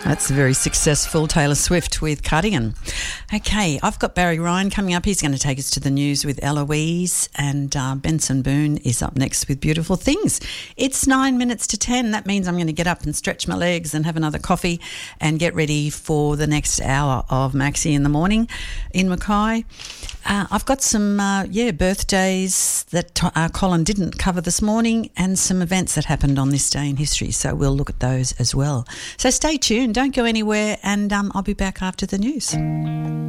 That's very successful Taylor Swift with Cardigan. Okay, I've got Barry Ryan coming up. He's going to take us to the news with Eloise, and Benson Boone is up next with Beautiful Things. It's 9 minutes to 10. That means I'm going to get up and stretch my legs and have another coffee and get ready for the next hour of Maxi in the Morning in Mackay. I've got some, birthdays that Colin didn't cover this morning, and some events that happened on this day in history. So we'll look at those as well. So stay tuned. Don't go anywhere, and I'll be back after the news.